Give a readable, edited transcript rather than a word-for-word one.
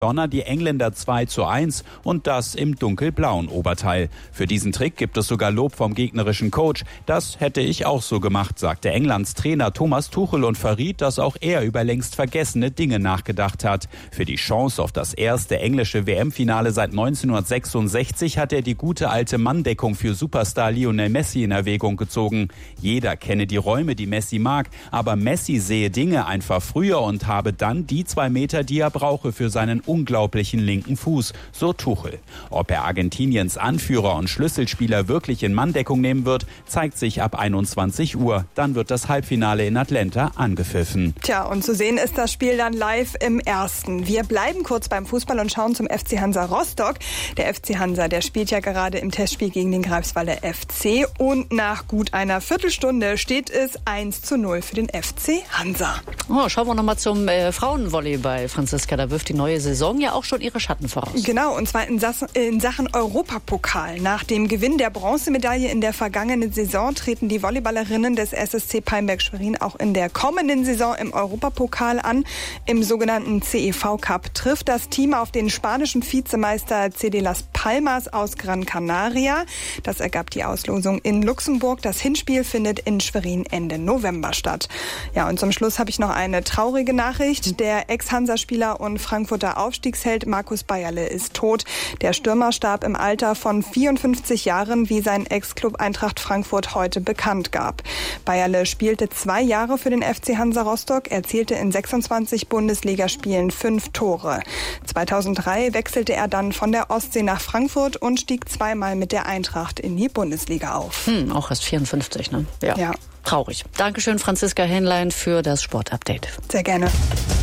Barcelona die Engländer 2:1 und das im dunkelblauen Oberteil. Für diesen Trick gibt es sogar Lob vom gegnerischen Coach. Das hätte ich auch so gemacht, sagte Englands Trainer Thomas Tuchel und verriet, dass auch er über längst vergessene Dinge nachgedacht hat. Für die Chance auf das erste englische WM-Finale seit 1966 hat er die gute alte Manndeckung für Superstar Lionel Messi in Erwägung gezogen. Jeder kenne die Räume, die Messi mag, aber Messi sehe Dinge einfach früher und habe dann die 2 Meter, die er brauche für seinen unglaublichen linken Fuß, so Tuchel. Ob er Argentiniens Anführer und Schlüsselspieler wirklich in Manndeckung nehmen wird, zeigt sich ab 21 Uhr. Dann wird das Halbfinale in Atlanta angepfiffen. Tja, und zu sehen ist das Spiel dann live im Ersten. Wir bleiben kurz beim Fußball und schauen zum FC Hansa Rostock. Der FC Hansa, der spielt ja gerade im Testspiel gegen den Greifswalder FC und nach gut einer Viertelstunde steht es 1:0 für den FC Hansa. Oh, schauen wir nochmal zum Frauenvolleyball, Franziska. Da wirft die neue Saison ja auch schon ihre Schatten voraus. Genau, und zwar in Sachen Europapokal. Nach dem Gewinn der Bronzemedaille in der vergangenen Saison treten die Volleyballerinnen des SSC Palmberg-Schwerin auch in der kommenden Saison im Europapokal an. Im sogenannten CEV Cup trifft das Team auf den spanischen Vizemeister CD Las Palmas aus Gran Canaria. Das ergab die Auslosung in Luxemburg. Das Hinspiel findet in Schwerin Ende November statt. Ja, und zum Schluss habe ich noch eine traurige Nachricht. Der Ex-Hansa-Spieler und Frankfurter Aufstiegsheld Markus Bayerle ist tot. Der Stürmer starb im Alter von 54 Jahren, wie sein Ex-Club Eintracht Frankfurt heute bekannt gab. Bayerle spielte 2 Jahre für den FC Hansa Rostock, erzielte in 26 Bundesligaspielen 5 Tore. 2003 wechselte er dann von der Ostsee nach Frankfurt und stieg 2-mal mit der Eintracht in die Bundesliga auf. Auch erst 54, ne? Ja. Traurig. Dankeschön, Franziska Hähnlein, für das Sportupdate. Sehr gerne.